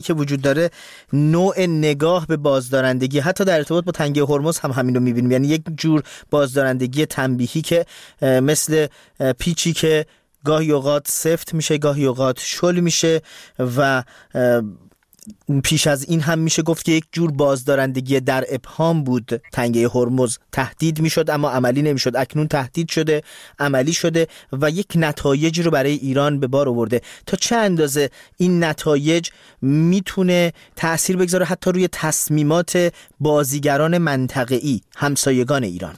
که وجود داره نوع نگاه به بازدارندگی، حتی در ارتباط با تنگه هرمز هم همین رو می‌بینیم، یعنی یک جور بازدارندگی تنبیهی که مثل پیچی که گاهی اوقات سفت میشه گاهی اوقات شل میشه و پیش از این هم میشه گفت که یک جور بازدارندگی در ابهام بود. تنگه هرمز تهدید میشد اما عملی نمیشد، اکنون تهدید شده، عملی شده و یک نتایج رو برای ایران به بار آورده. تا چه اندازه این نتایج میتونه تأثیر بگذاره حتی روی تصمیمات بازیگران منطقه‌ای، همسایگان ایران؟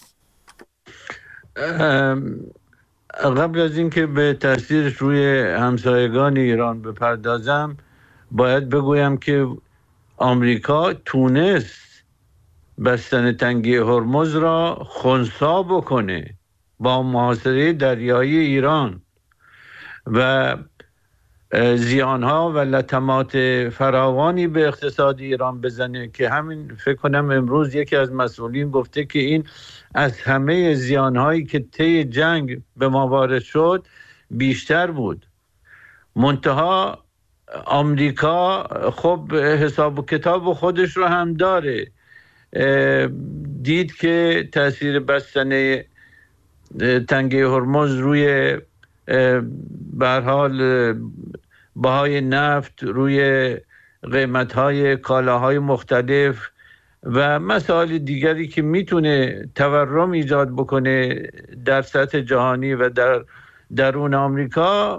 قبل از اینکه به تأثیرش روی همسایگان ایران بپردازم، باید بگویم که آمریکا تونست بستن تنگه هرمز را خنثی بکنه با محاصره دریایی ایران و زیانها و لطمات فراوانی به اقتصاد ایران بزنه که همین فکر کنم امروز یکی از مسئولین گفته که این از همه زیانهایی که طی جنگ به ما وارد شد بیشتر بود. منتها آمریکا خب حساب و کتاب خودش رو هم داره، دید که تأثیر بستن تنگه هرمز روی به هر حال بهای نفت، روی قیمت‌های کالاهای مختلف و مسائل دیگری که میتونه تورم ایجاد بکنه در سطح جهانی و در درون آمریکا،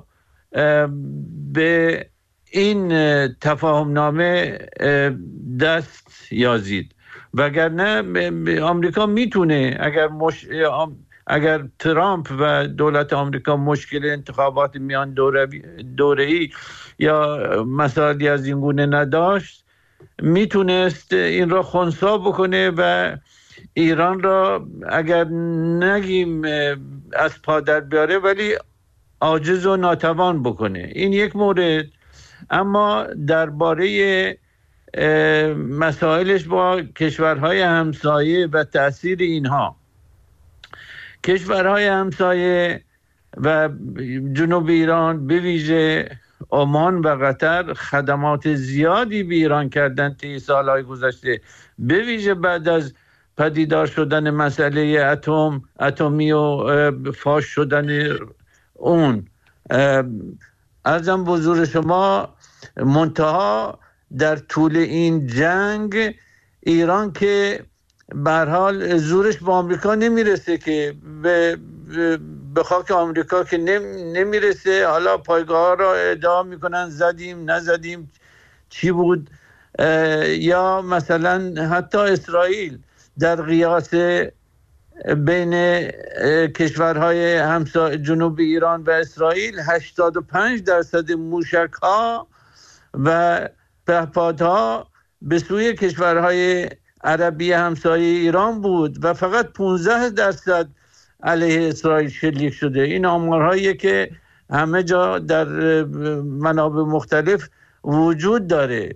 به این تفاهم نامه دست یازید. وگرنه آمریکا میتونه اگر ترامپ و دولت آمریکا مشکل انتخابات میان دوره‌ای یا مسائلی از این گونه نداشت، میتونست این را خنثی بکنه و ایران را اگر نگیم از پا در بیاره ولی عاجز و ناتوان بکنه. این یک مورد. اما درباره مسائلش با کشورهای همسایه و تأثیر اینها، کشورهای همسایه و جنوب ایران به ویژه عمان و قطر خدمات زیادی به ایران کردن طی سالهای گذشته، به ویژه بعد از پدیدار شدن مسئله اتمی و فاش شدن اون. عرضم به حضور شما، منتها در طول این جنگ ایران که به هر حال زورش با آمریکا نمیرسه، که به خاک آمریکا که نمیرسه، حالا پایگاه ها را ادعا میکنن زدیم نزدیم چی بود، یا مثلا حتی اسرائیل در قیاس بین کشورهای همسایه جنوب ایران و اسرائیل 85% موشک ها و پهپادها به سوی کشورهای عربی همسایه ایران بود و فقط 15% علیه اسرائیل شلیک شده. این آمارهایی که همه جا در منابع مختلف وجود داره.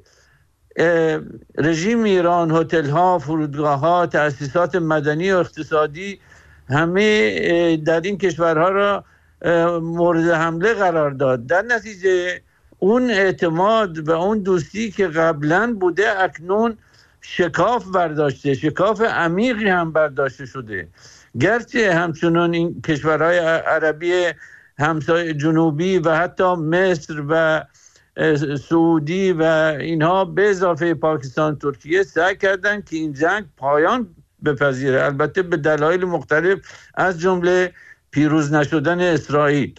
رژیم ایران هتل ها، فرودگاه ها، تأسیسات مدنی و اقتصادی همه در این کشورها را مورد حمله قرار داد. در نتیجه اون اعتماد و اون دوستی که قبلا بوده اکنون شکاف برداشته، شکاف عمیقی هم برداشته شده. گرچه همچنان این کشورهای عربی همسایه جنوبی و حتی مصر و سعودی و اینها به اضافه پاکستان، ترکیه سعی کردن که این جنگ پایان بپذیره، البته به دلایل مختلف از جمله پیروز نشدن اسرائیل.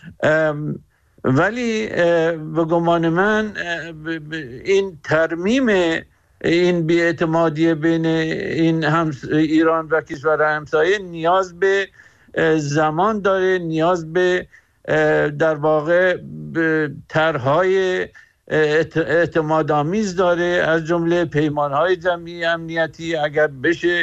ولی به گمان من این ترمیم این بی‌اعتمادی بین این ایران و کشور همسایه نیاز به زمان داره، نیاز به در واقع طرح‌های اعتمادآمیز داره، از جمله پیمان‌های جمعی امنیتی اگر بشه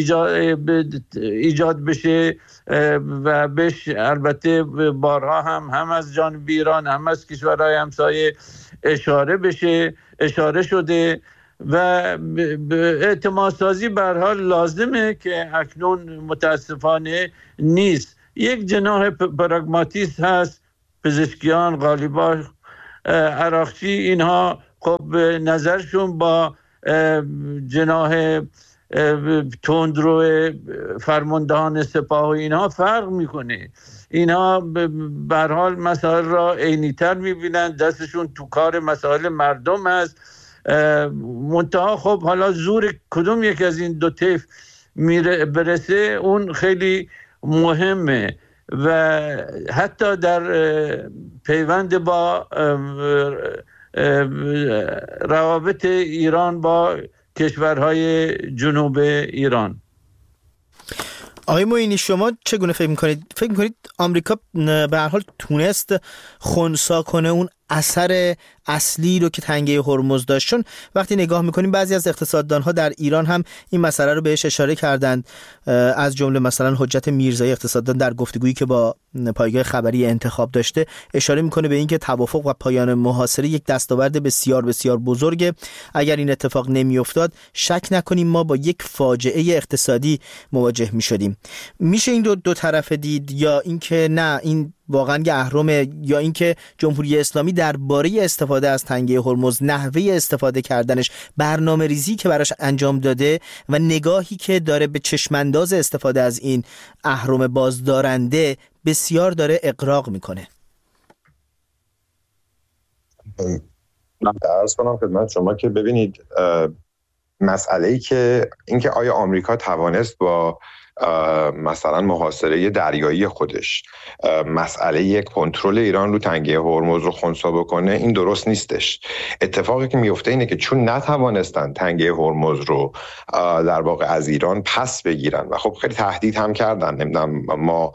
ایجاد بشه و بشه البته بارها هم از جانب ایران هم از کشورهای همسایه اشاره شده و اعتماد سازی به هر حال لازمه که اکنون متاسفانه نیست. یک جناح پراگماتیست هست، پزشکیان، غالیباف، عراقچی، اینها خب نظرشون با جناح تندرو فرماندهان سپاه و اینها فرق میکنه. اینها به هر حال مسائل را عینی‌تر میبینن، دستشون تو کار مسائل مردم است. منتها خب حالا زور کدوم یک از این دو طیف برسه اون خیلی مهمه و حتی در پیوند با روابط ایران با کشورهای جنوب ایران. آقای معینی شما چگونه فکر میکنید آمریکا به هر حال تونست خنثی کنه اون اثر اصلی رو که تنگه هرمز داشت؟ چون وقتی نگاه میکنیم بعضی از اقتصاددانها در ایران هم این مسئله رو بهش اشاره کردند، از جمله مثلا حجت میرزایی اقتصاددان در گفتگویی که با پایگاه خبری انتخاب داشته اشاره میکنه به اینکه توافق و پایان محاصره یک دستاورد بسیار بسیار بزرگه. اگر این اتفاق نمیافتاد شک نکنیم ما با یک فاجعه اقتصادی مواجه میشدیم. میشه این دو طرف دید، یا اینکه نه این واقعا یه اهرمه، یا اینکه جمهوری اسلامی درباره استفاده از تنگه هرمز، نحوه استفاده کردنش، برنامه ریزی که براش انجام داده و نگاهی که داره به چشمانداز استفاده از این اهرم بازدارنده بسیار داره اغراق میکنه؟ عرض کنم خدمت شما که ببینید مسئله‌ای که اینکه آیا آمریکا توانست با مثلا محاصره دریایی خودش مسئله کنترل ایران رو تنگه هرمز رو خنثی بکنه، این درست نیستش. اتفاقی که میفته اینه که چون نتوانستن تنگه هرمز رو در واقع از ایران پس بگیرن و خب خیلی تهدید هم کردن، نمیدونم ما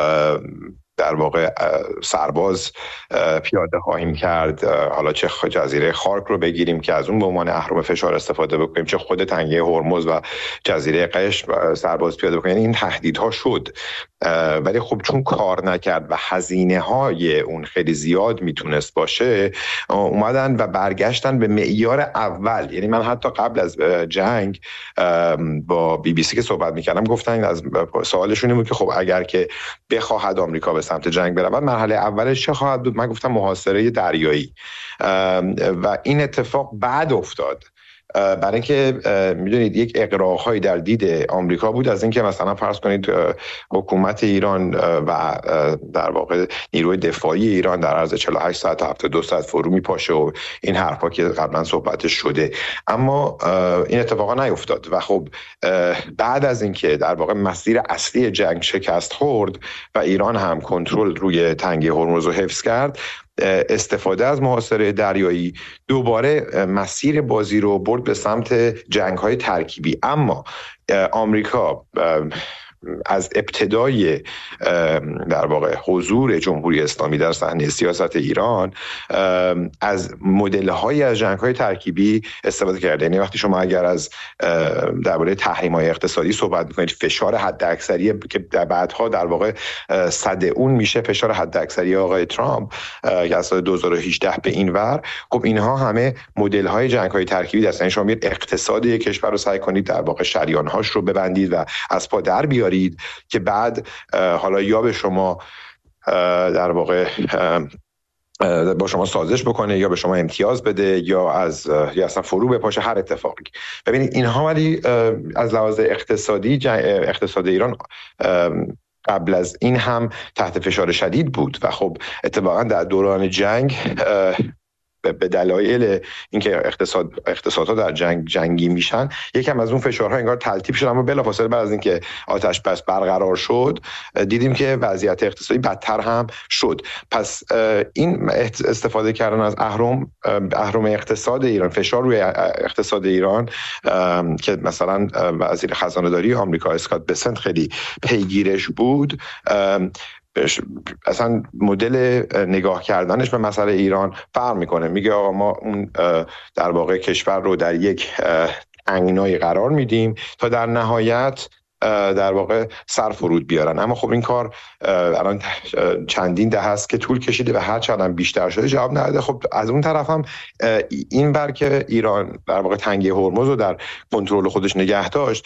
در واقع سرباز پیاده خواهیم کرد، حالا چه جزیره خارک رو بگیریم که از اون به عنوان اهرم فشار استفاده بکنیم، چه خود تنگه هرمز و جزیره قشم سرباز پیاده بکنیم. این تهدیدها شد، ولی خب چون کار نکرد و هزینه های اون خیلی زیاد میتونست باشه، اومدن و برگشتن به معیار اول. یعنی من حتی قبل از جنگ با BBC که صحبت میکردم گفتن، از سوالشون این بود که خب اگر که بخواهد آمریکا به سمت جنگ برود مرحله اولش چه خواهد بود؟ من گفتم محاصره دریایی، و این اتفاق بعد افتاد. برای اینکه میدونید یک اغراق‌هایی در دید آمریکا بود از اینکه مثلا فرض کنید حکومت ایران و در واقع نیروی دفاعی ایران در عرض 48 ساعت تا 72 ساعت فرو میپاشه و این حرفا که قبلا صحبتش شده، اما این اتفاقا نیفتاد. و خب بعد از اینکه در واقع مسیر اصلی جنگ شکست خورد و ایران هم کنترل روی تنگه هرمز رو حفظ کرد، استفاده از محاصره دریایی دوباره مسیر بازی رو برد به سمت جنگ‌های ترکیبی. اما آمریکا از ابتدای در واقع حضور جمهوری اسلامی در صحنه سیاست ایران از مدل‌های از جنگ‌های ترکیبی استفاده کرده. یعنی وقتی شما اگر از درباره تحریم‌های اقتصادی صحبت می‌کنید، فشار حداکثری که بعدها در واقع صد اون میشه فشار حداکثری آقای ترامپ که از سال 2018 به این ور، خب اینها همه مدل‌های جنگ‌های ترکیبی هستن. یعنی شما میاد اقتصاد یک کشور رو سعی کنید در واقع شریان‌هاش رو ببندید و از پا در بیارید که بعد حالا یا به شما در واقع با شما سازش بکنه یا به شما امتیاز بده یا اصلا فرو بپاشه، هر اتفاقی. ببینید اینها ولی از لحاظ اقتصادی اقتصاد ایران قبل از این هم تحت فشار شدید بود و خب اتفاقا در دوران جنگ به دلایل اینکه اقتصادها در جنگی میشن یکم از اون فشارها انگار تلتیب شد، اما بلافاصله بعد از اینکه آتش بس برقرار شد دیدیم که وضعیت اقتصادی بدتر هم شد. پس این استفاده کردن از اهرم اقتصاد ایران، فشار روی اقتصاد ایران که مثلا وزیر خزانه داری آمریکا اسکات بسنت خیلی پیگیرش بود، اصلا مدل نگاه کردنش به مسئله ایران فرق میکنه. میگه آقا ما اون در واقع کشور رو در یک تنگنایی قرار میدیم تا در نهایت در واقع سر فرود بیارن. اما خب این کار الان چندین دهه است که طول کشیده و هر چقدر بیشتر شده جواب نداده. خب از اون طرف هم این بر که ایران در واقع تنگه هرمز رو در کنترل خودش نگه داشت،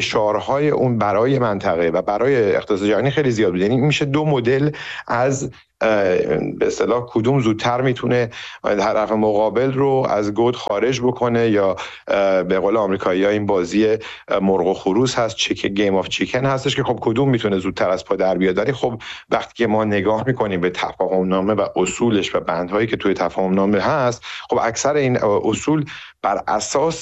فشارهای اون برای منطقه و برای اقتصاد جهانی خیلی زیاد بود. یعنی میشه دو مدل از به اصطلاح کدوم زودتر میتونه طرف مقابل رو از گود خارج بکنه، یا به قول آمریکایی‌ها این بازی مرغ و خروس هست، گیم آف چیکن هستش که خب کدوم میتونه زودتر از پا در بیاد. ولی خب وقتی که ما نگاه میکنیم به تفاهم نامه و اصولش و بندهایی که توی تفاهم نامه هست، خب اکثر این اصول بر اساس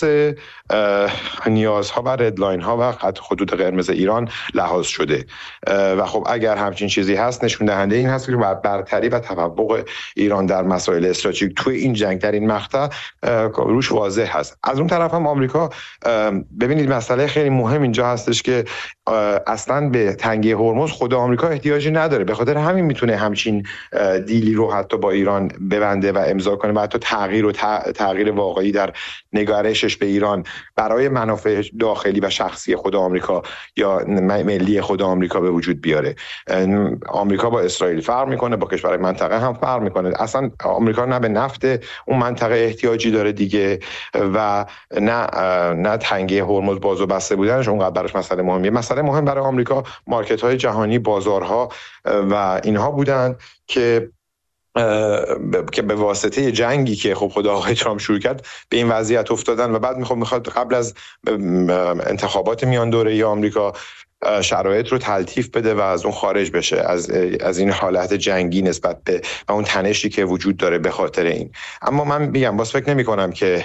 نیازها و ردلاین ها و خطوط قرمز ایران لحاظ شده و خب اگر همچین چیزی هست نشون دهنده این هست که برتری و تفوق ایران در مسائل استراتژیک توی این جنگ در این مقطع روش واضح هست. از اون طرف هم آمریکا، ببینید مسئله خیلی مهم اینجا هستش که اصلا به تنگه هرمز خود آمریکا احتیاجی نداره، به خاطر همین میتونه همچین دیلی رو حتی با ایران ببنده و امضا کنه و حتی تغییر واقعی در نگرشش به ایران برای منافع داخلی و شخصی خود آمریکا یا ملی خود آمریکا به وجود بیاره. آمریکا با اسرائیل فرق میکنه، با کشورهای منطقه هم فرق میکنه. اصلا آمریکا نه به نفت اون منطقه احتیاجی داره دیگه و نه تنگه هرمز باز و بسته بودنش اونقدر براش مسئله مهمیه. مسئله مهم برای آمریکا مارکت های جهانی، بازارها و اینها بودن که به واسطه جنگی که خب خود آقای ترامپ شروع کرد به این وضعیت افتادن و بعد میخواد قبل از انتخابات میان دوره‌ای آمریکا شرایط رو تلطیف بده و از اون خارج بشه، از این حالت جنگی نسبت به اون تنشی که وجود داره به خاطر این. اما من میگم باز فکر نمی کنم که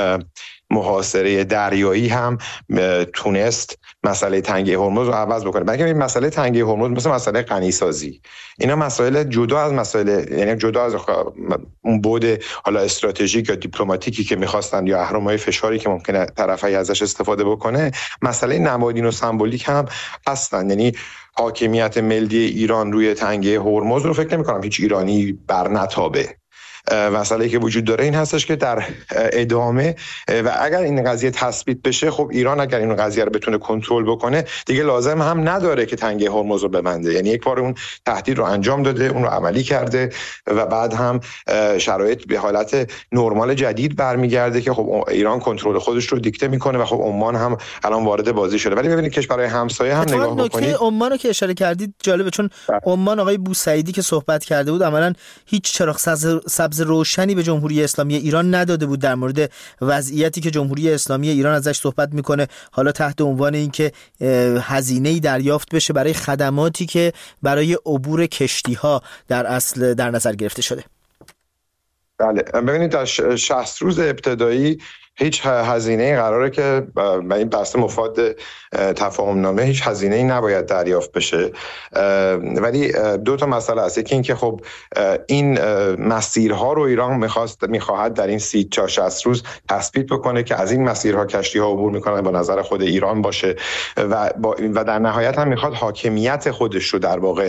محاصره دریایی هم تونست مسئله تنگه هرمز رو عوض بکنه، بلکه این مسئله تنگه هرمز مثل مسئله غنیسازی، اینا مسائل جدا از مسائل، یعنی جدا از اون بعد حالا استراتژیک یا دیپلماتیکی که می‌خواستن یا اهرم‌های فشاری که ممکنه طرفی ازش استفاده بکنه، مسئله نمادین و سمبولیک هم هستن. یعنی حاکمیت ملی ایران روی تنگه هرمز رو فکر نمی‌کنم هیچ ایرانی برنتابه. مسئله که وجود داره این هستش که در ادامه و اگر این قضیه تثبیت بشه، خب ایران اگر این قضیه رو بتونه کنترل بکنه دیگه لازم هم نداره که تنگه هرمز رو ببنده. یعنی یک بار اون تهدید رو انجام داده، اون رو عملی کرده و بعد هم شرایط به حالت نرمال جدید برمیگرده که خب ایران کنترل خودش رو دیکته میکنه و خب عمان هم الان وارد بازی شده. ولی ببینید کشورهای همسایه هم نگاه بکنید، نکته عمان رو که اشاره کردید جالبه، چون عمان آقای بوسعیدی که صحبت کرده بود عملاً هیچ چراغ سبز روشنی به جمهوری اسلامی ایران نداده بود در مورد وضعیتی که جمهوری اسلامی ایران ازش صحبت میکنه، حالا تحت عنوان اینکه هزینه‌ای دریافت بشه برای خدماتی که برای عبور کشتی‌ها در اصل در نظر گرفته شده. بله، ببینید در 60 روز ابتدایی هیچ هزینه‌ای قراره که با این بحث مفاد تفاهم نامه هیچ هزینه‌ای نباید دریافت بشه. ولی دو تا مسئله هست. یکی این که خب این مسیرها رو ایران میخواهد در این 30 تا 60 روز تثبیت بکنه که از این مسیرها کشتی‌ها عبور میکنن با نظر خود ایران باشه و در نهایت هم میخواد حاکمیت خودش رو در واقع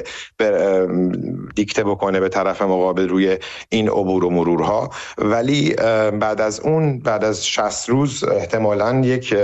دیکته بکنه به طرف مقابل روی این عبور و مرورها. ولی بعد از 60 روز احتمالاً یک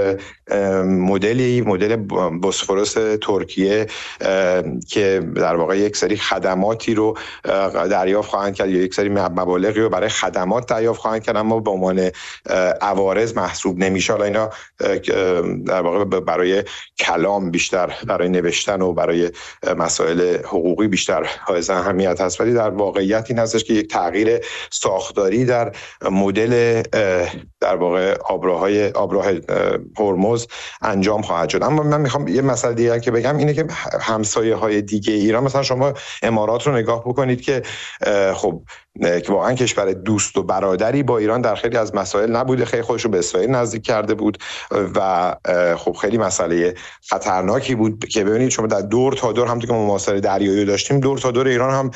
مدل بوسفورس ترکیه که در واقع یک سری خدماتی رو دریافت خواهند کرد یا یک سری مبالغی رو برای خدمات دریافت خواهند کرد اما به عنوان عوارض محسوب نمیشه. حالا اینا در واقع برای کلام بیشتر، برای نوشتن و برای مسائل حقوقی بیشتر حائز اهمیت هست، ولی در واقعیت این هستش که یک تغییر ساختاری در مدل در واقع آبراه هرمز انجام خواهد شد. اما من میخوام یه مسئله دیگه که بگم اینه که همسایه های دیگه ایران، مثلا شما امارات رو نگاه بکنید که خب که واقعا کشور دوست و برادری با ایران در خیلی از مسائل نبوده، خیلی خودش رو به اسرائیل نزدیک کرده بود و خب خیلی مسئله خطرناکی بود که ببینید شما در دور تا دور همونطور که ما محاصره دریایی داشتیم، دور تا دور ایران هم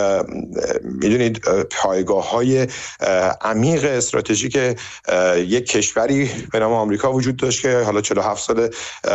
میدونید پایگاه‌های عمیق استراتژیک یک کشوری به نام آمریکا وجود داشت که حالا 47 سال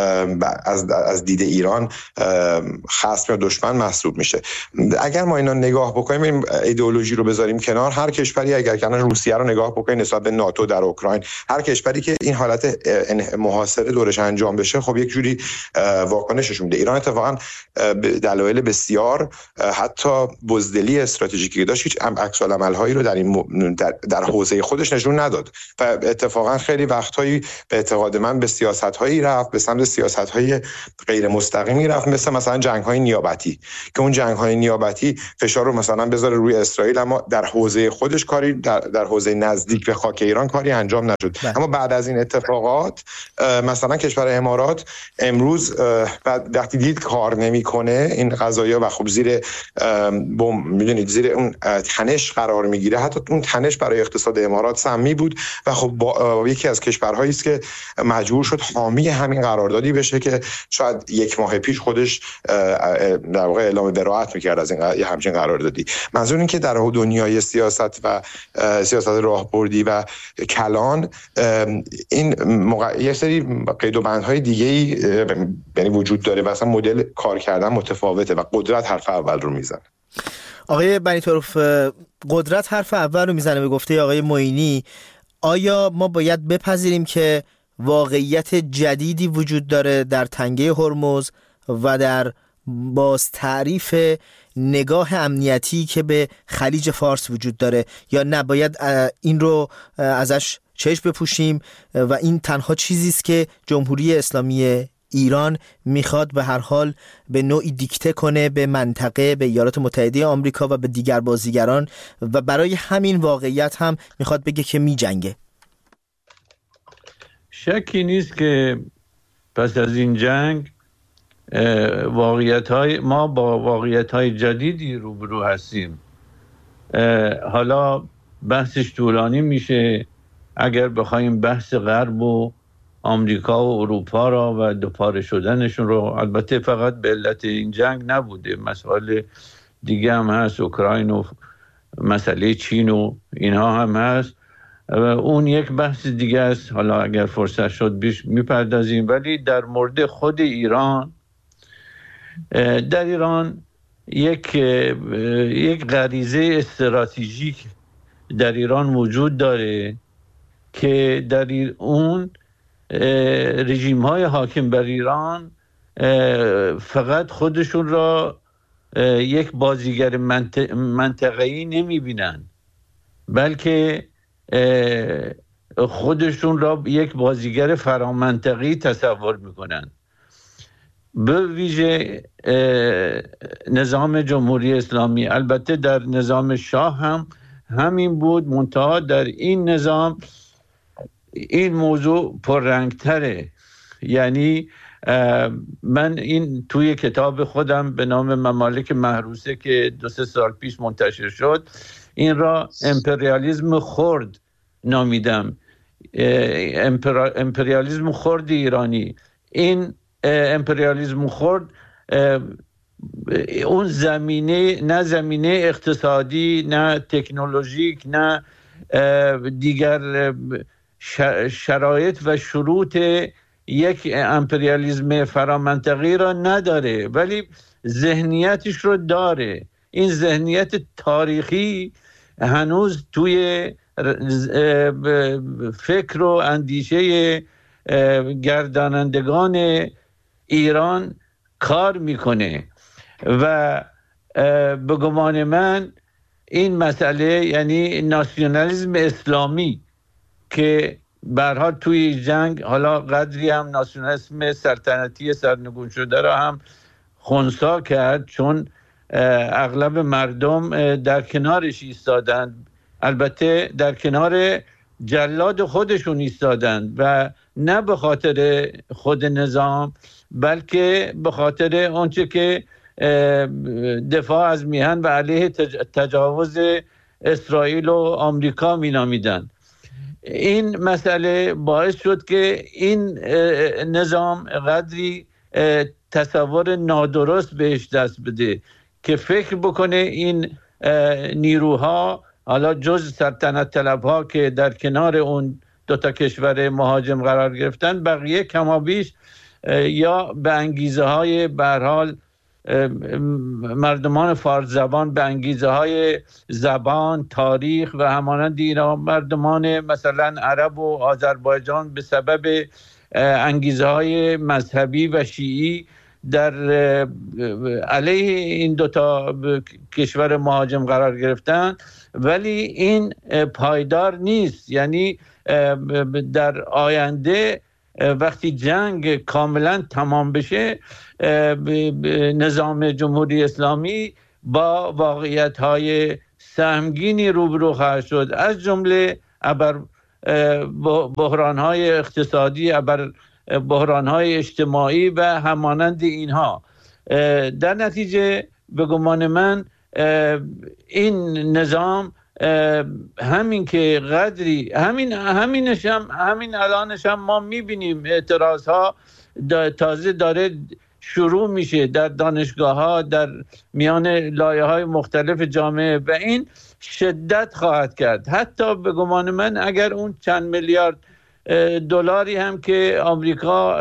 از دید ایران خصم یا دشمن محسوب میشه. اگر ما اینا نگاه بکنیم، این ایدئولوژی رو بذاریم کنار، هر کشوری اگر کنار روسیه رو نگاه بکنید نسبت به ناتو در اوکراین، هر کشوری که این حالت محاصره دورش انجام بشه خب یک جوری واکنششون میده. ایران اتفاقا دلایل بسیار حتی بزدلی استراتژیکی داشت، هیچ عکس العمل‌هایی رو در حوزه خودش نشون نداد و اتفاقا خیلی وقتایی به اعتقاد من به سیاست‌هایی رفت، به سمت سیاست‌های غیر مستقیمی رفت، مثلا جنگ‌های نیابتی که اون جنگ‌های نیابتی فشار رو مثلا بذاره روی اسرائیل، اما در حوزه خودش کاری در حوزه نزدیک به خاک ایران کاری انجام نشد. اما بعد از این اتفاقات مثلا کشور امارات امروز وقتی دید کار نمی‌کنه این قضایا و خب زیر میدونید زیر اون تنش قرار میگیره، حتی اون تنش برای اقتصاد امارات سمی بود و خب یکی از کشورهایی است که مجبور شد حامی همین قراردادی بشه که شاید یک ماه پیش خودش در واقع اعلام براءت میکرد از این همچین قراردادی. منظور این که در دنیای سیاست و سیاست راهبردی و کلان این یه سری قید و بندهای دیگه‌ای یعنی وجود داره و اصلا مدل کار کردن متفاوته و قدرت حرف اول رو میزنه. آقای بنی طرف، قدرت حرف اول رو میزنه. به گفته آقای معینی، آیا ما باید بپذیریم که واقعیت جدیدی وجود داره در تنگه هرمز و در باز تعریف نگاه امنیتی که به خلیج فارس وجود داره، یا نه باید این رو ازش چشم بپوشیم و این تنها چیزی است که جمهوری اسلامی ایران میخواد به هر حال به نوعی دیکته کنه به منطقه، به ایالات متحده آمریکا و به دیگر بازیگران و برای همین واقعیت هم میخواد بگه که میجنگه؟ شکی نیست که پس از این جنگ ما با واقعیت‌های جدیدی روبرو هستیم. حالا بحثش طولانی میشه اگر بخوایم بحث غرب و آمریکا و اروپا را و دوپاره شدنشون رو، البته فقط به علت این جنگ نبوده، مسائل دیگه هم هست، اوکراین و مسئله چین و اینها هم هست، اون یک بحث دیگه است، حالا اگر فرصت شد بیش میپردازیم. ولی در مورد خود ایران، در ایران یک غریزه استراتژیک در ایران وجود داره که در اون رژیم های حاکم بر ایران فقط خودشون را یک بازیگر منطقه‌ای نمی بینن، بلکه خودشون را یک بازیگر فرامنطقه‌ای تصور میکنن. به ویژه نظام جمهوری اسلامی، البته در نظام شاه هم همین بود، منتها در این نظام این موضوع پررنگتره. یعنی من این توی کتاب خودم به نام ممالک محروسه که 2-3 سال پیش منتشر شد، این را امپریالیسم خرد نامیدم. امپریالیسم خرد ایرانی. این امپریالیسم خرد اون زمینه، نه زمینه اقتصادی، نه تکنولوژیک، نه دیگر شرایط و شروط یک امپریالیسم فرامنطقی را نداره، ولی ذهنیتش رو داره. این ذهنیت تاریخی هنوز توی فکر و اندیشه گردانندگان ایران کار میکنه و به گمان من این مسئله، یعنی ناسیونالیسم اسلامی که به هر حال توی جنگ حالا قدری هم ناسیونالیسم سلطنتی سرنگون شده را هم خنثی کرد، چون اغلب مردم در کنارش ایستادند، البته در کنار جلاد خودشون ایستادند و نه به خاطر خود نظام، بلکه به خاطر اونچه که دفاع از میهن و علیه تجاوز اسرائیل و آمریکا می نامیدند. این مسئله باعث شد که این نظام قدری تصور نادرست بهش دست بده که فکر بکنه این نیروها، حالا جز سلطنت طلبها که در کنار اون 2 کشور مهاجم قرار گرفتن، بقیه کمابیش یا به انگیزه های به هر حال مردمان فارس زبان به انگیزه های زبان، تاریخ و همانند ایران مردمان مثلا عرب و آذربایجان به سبب انگیزه های مذهبی و شیعی در علیه این دوتا کشور مهاجم قرار گرفتن، ولی این پایدار نیست. یعنی در آینده وقتی جنگ کاملا تمام بشه نظام جمهوری اسلامی با واقعیت‌های سهمگینی روبرو خواهد شد، از جمله ابر بحران‌های اقتصادی، ابر بحران‌های اجتماعی و همانند اینها. در نتیجه به گمان من این نظام همین که قدری همین الانش هم ما میبینیم اعتراضها تازه داره شروع میشه در دانشگاه‌ها، در میان لایه‌های مختلف جامعه و این شدت خواهد کرد. حتی به گمان من اگر اون چند میلیارد دلاری هم که آمریکا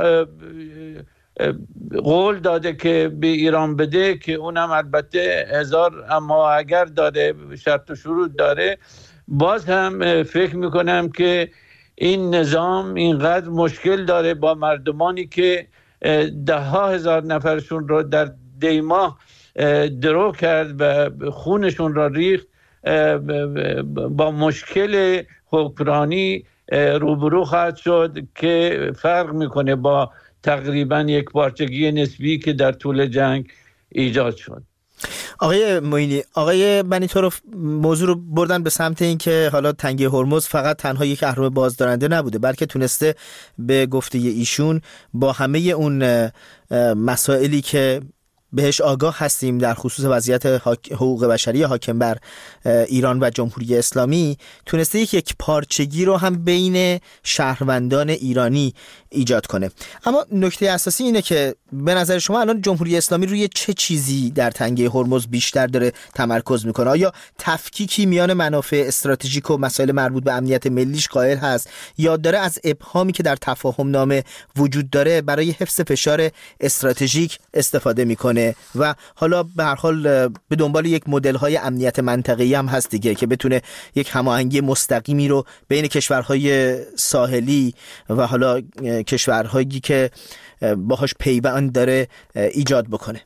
قول داده که به ایران بده، که اونم البته اما اگر داره، شرط و شروط داره، باز هم فکر میکنم که این نظام اینقدر مشکل داره با مردمانی که 10,000 نفرشون رو در دیماه درو کرد و خونشون را ریخت، با مشکل حکمرانی روبرو خواهد شد که فرق میکنه با تقریبا یک پارچگی نسبی که در طول جنگ ایجاد شد. آقای معینی، آقای بنی‌طرف موضوع رو بردن به سمت این که حالا تنگه هرمز فقط تنها یک اهرم بازدارنده نبوده، بلکه تونسته به گفته ایشون با همه اون مسائلی که بهش آگاه هستیم در خصوص وضعیت حقوق بشری حاکم بر ایران و جمهوری اسلامی، تونسته یک پارچگی رو هم بین شهروندان ایرانی ایجاد کنه. اما نکته اساسی اینه که به نظر شما الان جمهوری اسلامی روی چه چیزی در تنگه هرمز بیشتر داره تمرکز میکنه؟ آیا تفکیکی میان منافع استراتژیک و مسائل مربوط به امنیت ملیش قائل هست، یا داره از ابهامی که در تفاهم نامه وجود داره برای حفظ فشار استراتژیک استفاده میکنه و حالا به هر حال به دنبال یک مدل‌های امنیت منطقه‌ای هم هست دیگه که بتونه یک هماهنگی مستقیمی رو بین کشورهای ساحلی و حالا کشورهایی که باهاش پیوند داره ایجاد بکنه؟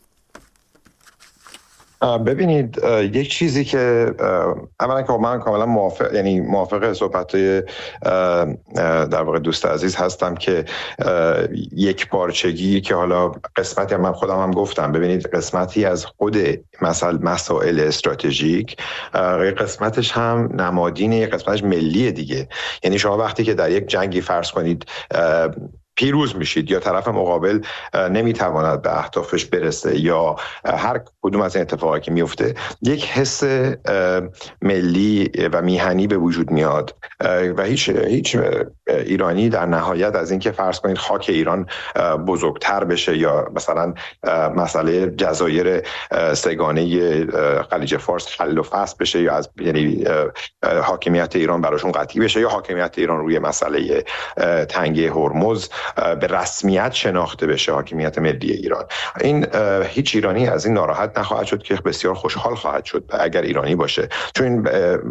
ببینید، یک چیزی که اولا که من کاملا موافق صحبت‌های در واقع دوست عزیز هستم که یک پارچگی که حالا قسمتی من خودم هم گفتم، ببینید قسمتی از خود مسائل استراتژیک، قسمتش هم نمادینه، قسمتش ملیه دیگه. یعنی شما وقتی که در یک جنگی فرض کنید پیروز میشید یا طرف مقابل نمیتواند به اهدافش برسه یا هر کدوم از این اتفاقاتی که میفته، یک حس ملی و میهنی به وجود میاد و هیچ ایرانی در نهایت از اینکه فرض کنید خاک ایران بزرگتر بشه یا مثلا مسئله جزایر سگانه خلیج فارس حل و فصل بشه یا از یعنی حاکمیت ایران براشون قطعی بشه یا حاکمیت ایران روی مسئله تنگه هرمز به رسمیت شناخته بشه، حاکمیت ملی ایران، این هیچ ایرانی از این ناراحت نخواهد شد که بسیار خوشحال خواهد شد اگر ایرانی باشه، چون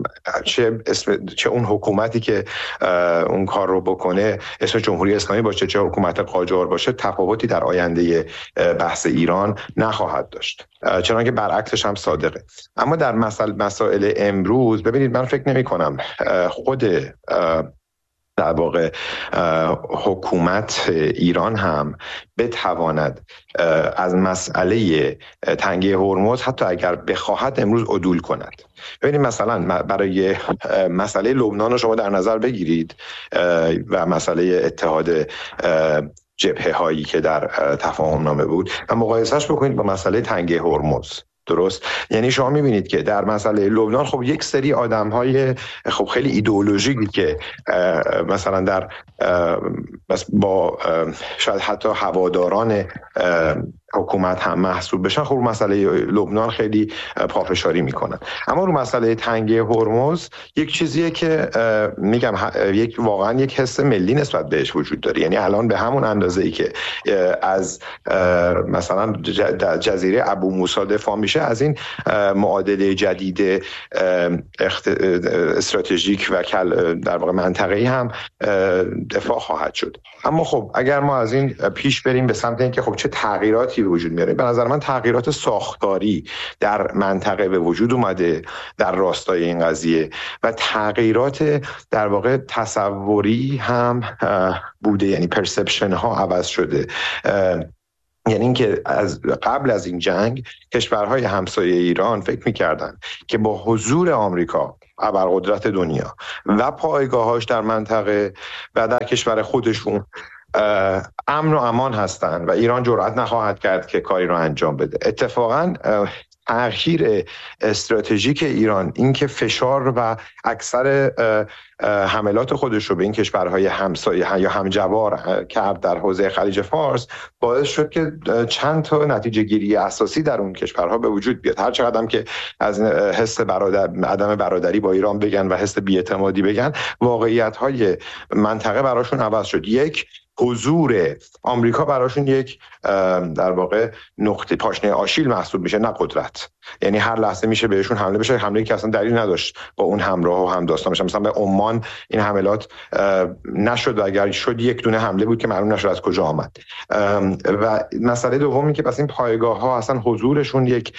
چه اون حکومتی که اون کار رو بکنه اسم جمهوری اسلامی باشه، چه حکومت قاجار باشه، تفاوتی در آینده بحث ایران نخواهد داشت، چنانکه برعکسش هم صادقه. اما در مسائل امروز ببینید، من فکر نمی کنم خود در واقع حکومت ایران هم بتواند از مسئله تنگه هرمز حتی اگر بخواهد امروز عدول کند. ببینید مثلا برای مسئله لبنان رو شما در نظر بگیرید و مسئله اتحاد جبهه هایی که در تفاهم نامه بود و مقایسهش بکنید با مسئله تنگه هرمز. درست؟ یعنی شما میبینید که در مسئله لبنان خب یک سری آدم‌های خب خیلی ایدئولوژیکی که مثلا در با شاید حتی هواداران حکومت هم محسوب بشن، خب مسئله لبنان خیلی پافشاری میکنن. اما رو مسئله تنگه هرمز یک چیزیه که میگم واقعا یک حس ملی نسبت بهش وجود داره. یعنی الان به همون اندازه‌ای که از مثلا جزیره ابو موسی دفاع میشه، از این معادله جدید استراتژیک و در واقع منطقه‌ای هم دفاع خواهد شد. اما خب اگر ما از این پیش بریم به سمت اینکه خب چه تغییراتی به وجود میاره، به نظر من تغییرات ساختاری در منطقه به وجود اومده در راستای این قضیه و تغییرات در واقع تصوری هم بوده، یعنی پرسپشن ها عوض شده. یعنی اینکه قبل از این جنگ کشورهای همسایه ایران فکر می‌کردن که با حضور آمریکا ابرقدرت دنیا و پایگاهاش در منطقه و در کشور خودشون امن و امان هستن و ایران جرئت نخواهد کرد که کاری رو انجام بده. اتفاقاً تأخیر استراتژیک ایران، اینکه فشار و اکثر حملات خودش رو به این کشورهای همسایه یا همجوار کرد در حوزه خلیج فارس، باعث شد که چند تا نتیجه گیری اساسی در اون کشورها به وجود بیاد. هر چقدر هم که از حس عدم برادری با ایران بگن و حس بی‌اعتمادی بگن، واقعیت‌های منطقه براشون عوض شد. یک، حضور آمریکا براشون یک در واقع نقطه پاشنه آشیل محسوب میشه، نه قدرت. یعنی هر لحظه میشه بهشون حمله بشه، حمله که اصلا دلیل نداشت با اون همراه و همداستان بشه. مثلا به عمان این حملات نشد و اگر شد یک دونه حمله بود که معلوم نشد از کجا آمد. و مسئله دومی که پس این پایگاه ها اصلا حضورشون یک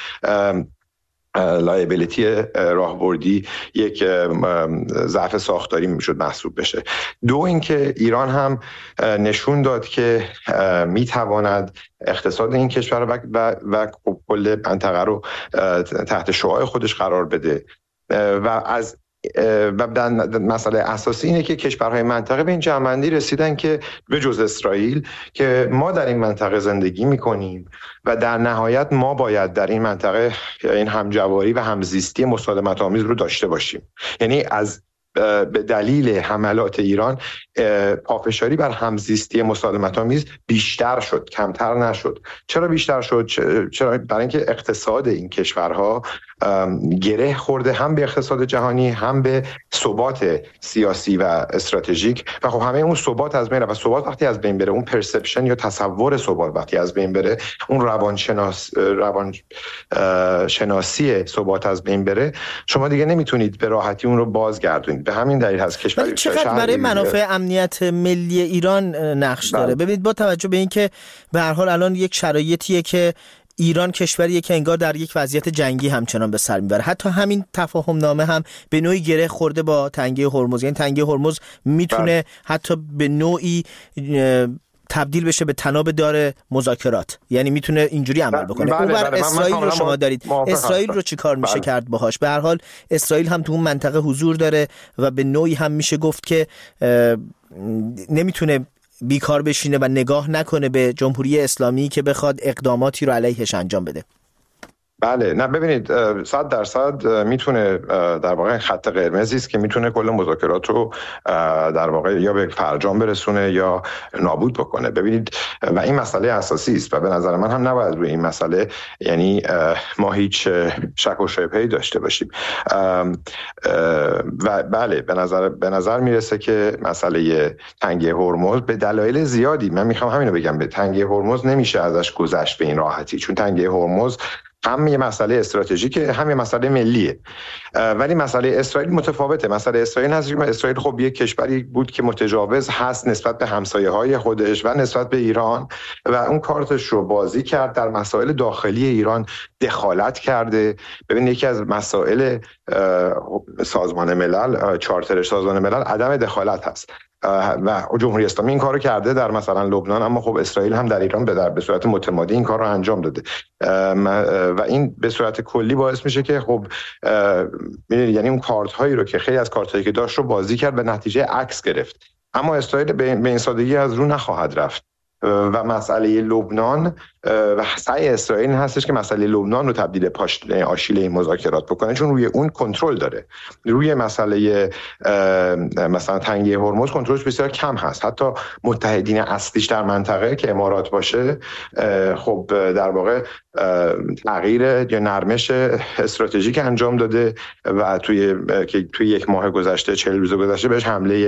لایبیلیتی راهبردی، یک ضعف ساختاری میشد محسوب بشه. دو، اینکه ایران هم نشون داد که میتواند اقتصاد این کشور و کل منطقه رو تحت شعاع خودش قرار بده و مسئله اساسی اینه که کشورهای منطقه به این جمع‌بندی رسیدن که به جز اسرائیل که ما در این منطقه زندگی میکنیم و در نهایت ما باید در این منطقه این همجواری و همزیستی مسالمت آمیز رو داشته باشیم. یعنی به دلیل حملات ایران پافشاری بر همزیستی مسالمت آمیز بیشتر شد، کمتر نشد. چرا بیشتر شد؟ چرا؟ برای اینکه اقتصاد این کشورها گره خورده، هم به اقتصاد جهانی، هم به ثبات سیاسی و استراتژیک. و خب همه اون ثبات از بین رفت. و ثبات وقتی از بین بره، اون پرسپشن یا تصور ثبات وقتی از بین بره، اون روانشناسی ثبات از بین بره، شما دیگه نمیتونید به راحتی اون رو بازگردونید. به همین دلیل هست کشوری چقدر برای منافع امنیت ملی ایران نقش داره. ببینید با توجه به اینکه به هر حال الان یک شرایطیه که ایران کشوریه که انگار در یک وضعیت جنگی همچنان به سر میبره. حتی همین تفاهم نامه هم به نوعی گره خورده با تنگه هرمز. یعنی تنگه هرمز میتونه حتی به نوعی تبدیل بشه به تناب دار مذاکرات، یعنی میتونه اینجوری عمل بکنه. اون بر اسرائیل رو شما دارید، اسرائیل رو چیکار میشه کرد باهاش؟ به هر حال اسرائیل هم تو اون منطقه حضور داره و به نوعی هم میشه گفت که نمیتونه بیکار بشینه و نگاه نکنه به جمهوری اسلامی که بخواد اقداماتی رو علیهش انجام بده. بله، نه ببینید 100% میتونه در واقع خط قرمزی است که میتونه کل مذاکرات رو در واقع یا به فرجام برسونه یا نابود بکنه. ببینید و این مسئله اساسی است و به نظر من هم نباید روی این مسئله یعنی ما هیچ شک و شبهه‌ای داشته باشیم. و بله به نظر میرسه که مسئله تنگه هرمز به دلایل زیادی، من میخوام همینو بگم، به تنگه هرمز نمیشه ازش گذشت به این راحتی، چون تنگه هرمز هم یه مسئله استراتژیکه، هم یه مسئله ملیه. ولی مسئله اسرائیل متفاوته. مسئله اسرائیل هست که اسرائیل خب یک کشوری بود که متجاوز هست نسبت به همسایه‌های خودش و نسبت به ایران و اون کارتش رو بازی کرد، در مسائل داخلی ایران دخالت کرده. ببین یکی از مسائل سازمان ملل، چارتر سازمان ملل عدم دخالت هست و جمهوری اسلامی این کارو کرده در مثلا لبنان، اما خب اسرائیل هم در ایران به صورت متمادی این کار رو انجام داده و این به صورت کلی باعث میشه که خب یعنی اون کارت هایی رو که خیلی از کارت هایی که داشت رو بازی کرد و نتیجه عکس گرفت. اما اسرائیل به این سادگی از رو نخواهد رفت. و مسئله لبنان و سعی اسرائیل هستش که مسئله لبنان رو تبدیل پاشنه آشیل این مذاکرات بکنه، چون روی اون کنترل داره. روی مسئله مثلا تنگه هرمز کنترلش بسیار کم هست. حتی متحدین اصلیش در منطقه که امارات باشه، خب در واقع تغییر یا نرمش استراتژیک انجام داده و توی یک ماه گذشته 40 روز گذشته بهش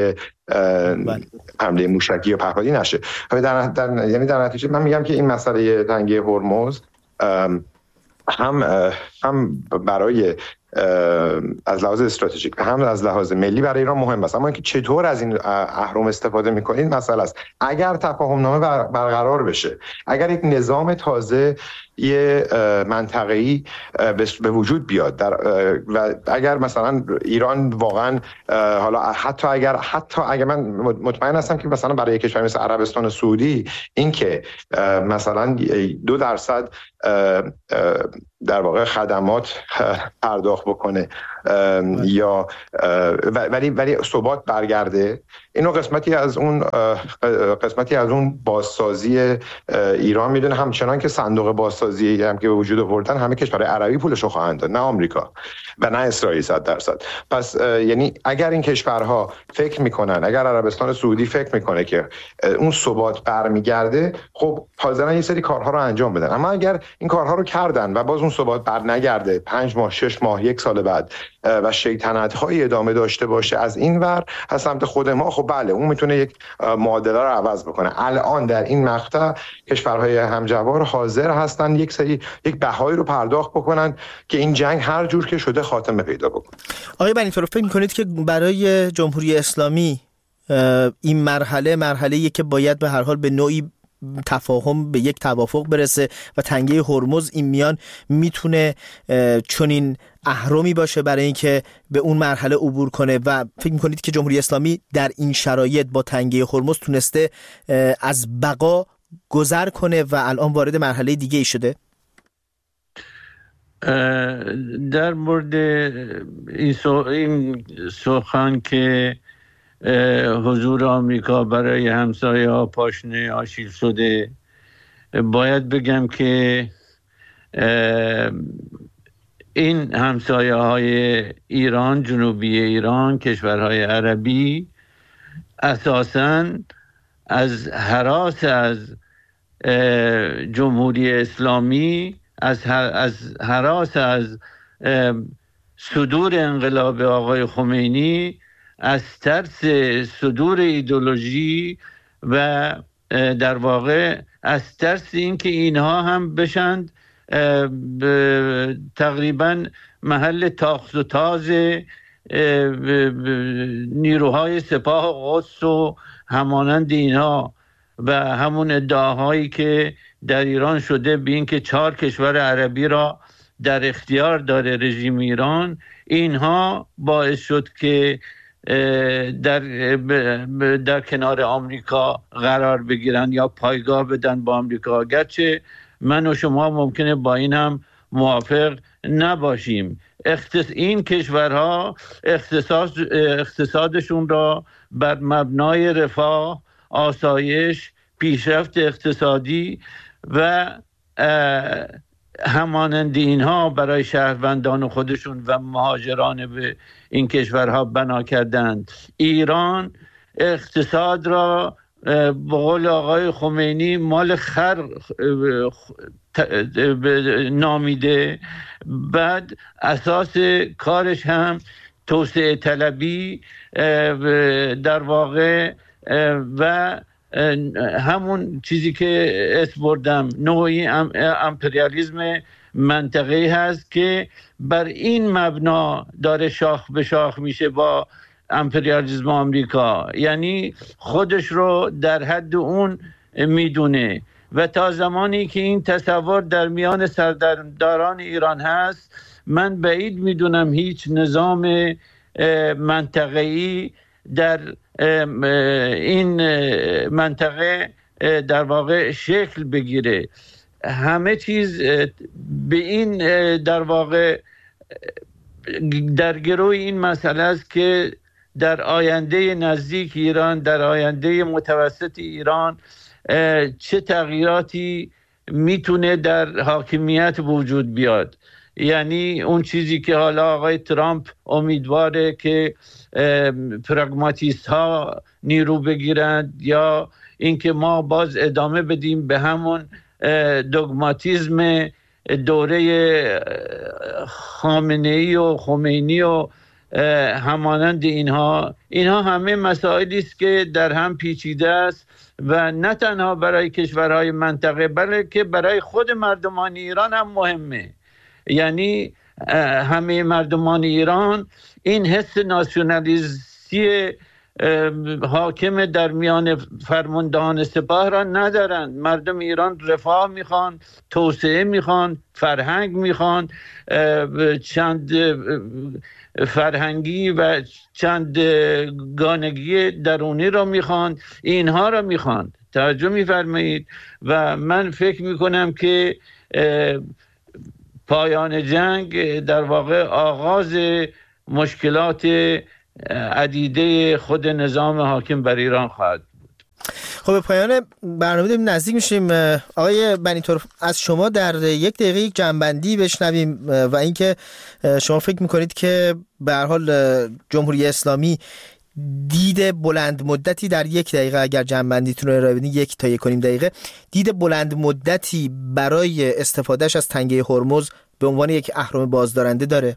حمله موشکی یا پهپادی نشه. یعنی در نتیجه من میگم که این مسئله تنگه هرمز هم برای از لحاظ استراتژیک و هم از لحاظ ملی برای ایران مهم است، اما اینکه چطور از این اهرم استفاده میکنید مسئله است. اگر تفاهم نامه برقرار بشه، اگر یک نظام تازه یه منطقه‌ای به وجود بیاد و اگر مثلا ایران واقعا حالا حتی اگر من مطمئن هستم که مثلا برای کشور مثل عربستان سعودی این که مثلا 2% در واقع خدمات پرداخت بکنه یا ولی ثبات برگرده، اینو قسمتی از اون بازسازی ایران میدونه. همچنان که صندوق بازسازی هم که به وجود آوردن همه کشورهای عربی پولشو خواهند داد، نه آمریکا و نه اسرائیل 100%. پس یعنی اگر این کشورها فکر میکنن، اگر عربستان سعودی فکر میکنه که اون ثبات برمیگرده، خب حاضرن یه سری کارها رو انجام بدن. اما اگر این کارها رو کردن و باز اون ثبات برنگرده 5 ماه 6 ماه 1 سال بعد و شیطنت‌های ادامه داشته باشه از این ور از سمت خود ما، خب بله اون میتونه یک معادله رو عوض بکنه. الان در این مقطع کشورهای همجوار حاضر هستن یک بهایی رو پرداخت بکنن که این جنگ هر جور که شده خاتمه پیدا بکنه. آقای بنی‌فر، فکر می‌کنید که برای جمهوری اسلامی این مرحله‌ای که باید به هر حال به نوعی تفاهم به یک توافق برسه و تنگه هرمز این میان میتونه چنین اهرمی باشه برای اینکه به اون مرحله عبور کنه؟ و فکر میکنید که جمهوری اسلامی در این شرایط با تنگه هرمز تونسته از بقا گذر کنه و الان وارد مرحله دیگه ای شده؟ در مورد این سخن که حضور آمریکا برای همسایه ها پاشنه آشیل شده، باید بگم که این همسایه های ایران، جنوبی ایران، کشورهای عربی اساساً از هراس از جمهوری اسلامی، از هراس از صدور انقلاب آقای خمینی، از ترس صدور ایدئولوژی و در واقع از ترس این که اینها هم بشند تقریبا محل تاخت و تاز نیروهای سپاه قدس و همانند اینها و همون ادعاهایی که در ایران شده به این که 4 کشور عربی را در اختیار داره رژیم ایران. اینها باعث شد که در کنار آمریکا قرار بگیرن یا پایگاه بدن با آمریکا، گرچه من و شما ممکنه با این هم موافق نباشیم. این کشورها اقتصادشون را بر مبنای رفاه، آسایش، پیشرفت اقتصادی و همانند اینها برای شهروندان خودشون و مهاجران به این کشورها بنا کردند. ایران اقتصاد را به قول آقای خمینی مال خر نامیده، بعد اساس کارش هم توسعه طلبی در واقع و همون چیزی که اسم بردم نوعی امپریالیسم منطقه‌ای هست که بر این مبنا داره شاخ به شاخ میشه با امپریالیسم آمریکا، یعنی خودش رو در حد اون میدونه و تا زمانی که این تصور در میان سرداران ایران هست، من بعید میدونم هیچ نظام منطقه‌ای در این منطقه در واقع شکل بگیره. همه چیز به این در واقع در گروه این مسئله است که در آینده نزدیک ایران، در آینده متوسط ایران چه تغییراتی میتونه در حاکمیت وجود بیاد. یعنی اون چیزی که حالا آقای ترامپ امیدواره که پراگماتیست ها نیرو بگیرند، یا اینکه ما باز ادامه بدیم به همون دوگماتیزم دوره خامنه‌ای و خمینی و همانند اینها همه مسائلی است که در هم پیچیده است و نه تنها برای کشورهای منطقه بلکه برای خود مردمان ایران هم مهمه. یعنی همه مردمان ایران این حس ناسیونالیستی حاکم در میان فرماندهان سپاه را ندارند. مردم ایران رفاه میخوان، توسعه میخوان، فرهنگ میخوان، چند فرهنگی و چند گانگی درونی را میخوان، اینها را میخوان. توجه میفرمایید؟ و من فکر میکنم که پایان جنگ در واقع آغاز مشکلات عدیده خود نظام حاکم بر ایران خواهد بود. خب به پایان برنامه داریم نزدیک میشیم. آقای بنی‌طور، از شما در یک دقیقه یک جنبندی بشنویم و اینکه شما فکر میکنید که به هر حال جمهوری اسلامی دید بلند مدتی در یک دقیقه، اگر جنبندیتون رو ارائه بدین 1 تا 1.5 دقیقه، دید بلند مدتی برای استفادهش از تنگه هرمز به عنوان یک اهرم بازدارنده داره؟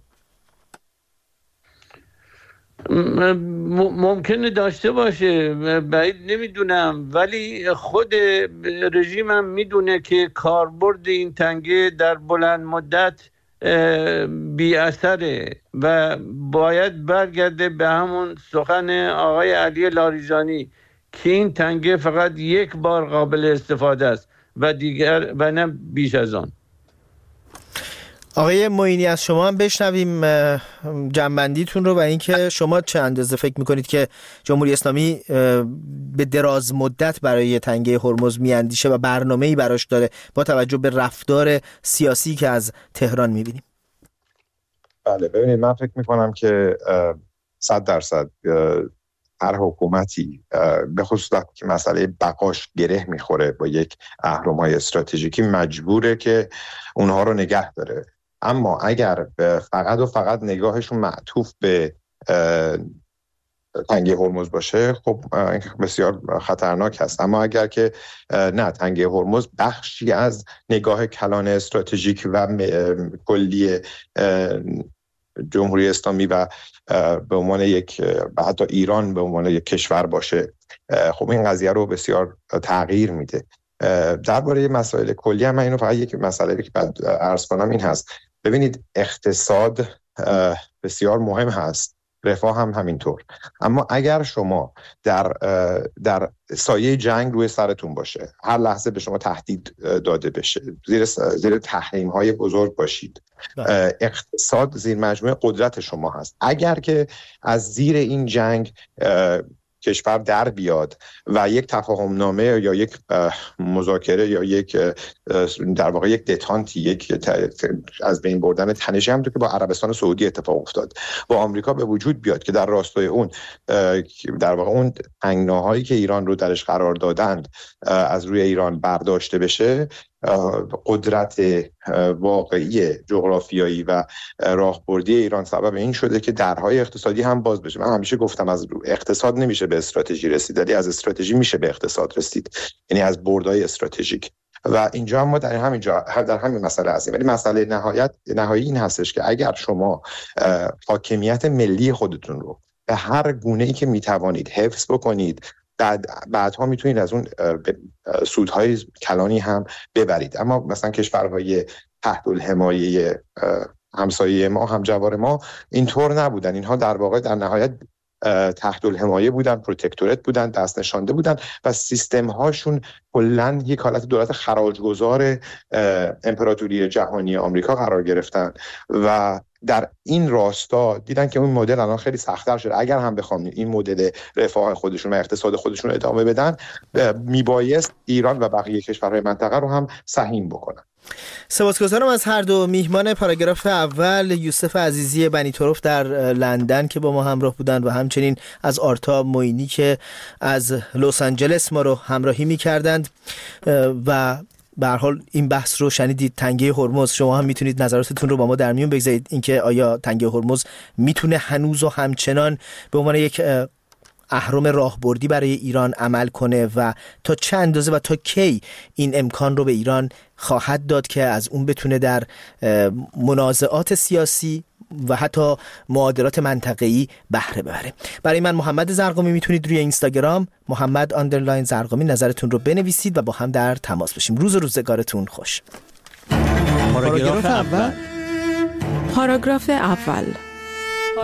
ممکنه داشته باشه، بعید نمیدونم، ولی خود رژیم هم میدونه که کاربرد این تنگه در بلند مدت بی اثره و باید برگرده به همون سخن آقای علی لاریجانی که این تنگه فقط یک بار قابل استفاده است و دیگر و نه بیش از آن. آقای معینی، از شما هم بشنویم جنبندیتون رو و اینکه شما چه اندازه فکر میکنید که جمهوری اسلامی به دراز مدت برای تنگه هرمز میاندیشه و برنامه‌ای براش داره با توجه به رفتار سیاسی که از تهران میبینیم. بله، ببینید من فکر میکنم که 100% هر حکومتی به خصوص وقتی که مسئله بقاش گره میخوره با یک اهرم‌های استراتژیکی مجبوره که اونها رو نگه داره. اما اگر فقط نگاهشون معطوف به تنگه هرمز باشه، خب این بسیار خطرناک هست. اما اگر که نه، تنگه هرمز بخشی از نگاه کلان استراتژیک و کلی جمهوری اسلامی و به عنوان یک حتی ایران به عنوان یک کشور باشه، خب این قضیه رو بسیار تغییر میده. درباره مسائل کلی هم من اینو فقط یک مسئله که بعد عرض کنم این هست. ببینید اقتصاد بسیار مهم هست، رفاه هم همینطور، اما اگر شما در سایه جنگ روی سرتون باشه، هر لحظه به شما تهدید داده بشه، زیر تحریم‌های بزرگ باشید، اقتصاد زیر مجموعه قدرت شما هست. اگر که از زیر این جنگ کشور در بیاد و یک تفاهم نامه یا یک مذاکره یا یک در واقع یک دتانتی، یک از بین بردن تنشه، همونطور که با عربستان سعودی اتفاق افتاد، با آمریکا به وجود بیاد که در راستای اون در واقع اون تنگناهایی که ایران رو درش قرار دادند از روی ایران برداشته بشه، قدرت واقعی جغرافیایی و راهبردی ایران سبب این شده که درهای اقتصادی هم باز بشه. من همیشه گفتم از اقتصاد نمیشه به استراتژی رسید، ولی از استراتژی میشه به اقتصاد رسید، یعنی از بردهای استراتژیک. و اینجا هم ما در همین مسئله هستیم. ولی مسئله نهایی این هستش که اگر شما حاکمیت ملی خودتون رو به هر گونه‌ای که میتوانید حفظ بکنید، بعدها میتونید از اون سودهای کلانی هم ببرید. اما مثلا کشورهای تحت الحمایه همسایه ما، همجوار ما، اینطور نبودن. اینها در واقع در نهایت تحت الحمایه بودن، پروتکتورات بودن، دست نشانده بودن و سیستم هاشون کلاً یک حالت دولت خراجگذار امپراتوری جهانی آمریکا قرار گرفتن و در این راستا دیدن که اون مدل الان خیلی سخت‌تر شده. اگر هم بخوام این مدل رفاه خودشون و اقتصاد خودشون ادامه بدن، میبایست ایران و بقیه کشورهای منطقه رو هم سهیم بکنن. سپاسگزارم از هر دو میهمان پاراگراف اول، یوسف عزیزی بنی طرف در لندن که با ما همراه بودند و همچنین از آرتا موینی که از لس آنجلس ما رو همراهی می‌کردند. و به هر حال این بحث رو شنیدید، تنگه هرمز. شما هم میتونید نظراتتون رو با ما در میون بگذارید، اینکه آیا تنگه هرمز میتونه هنوز و همچنان به عنوان یک اهرم راهبردی برای ایران عمل کنه و تا چه اندازه و تا کی این امکان رو به ایران خواهد داد که از اون بتونه در منازعات سیاسی و حتی معادلات منطقه‌ای بهره ببره. برای من محمد زرقامی، میتونید روی اینستاگرام محمد_زرقامی نظرتون رو بنویسید و با هم در تماس باشیم. روز و روزگارتون خوش. پاراگراف اول.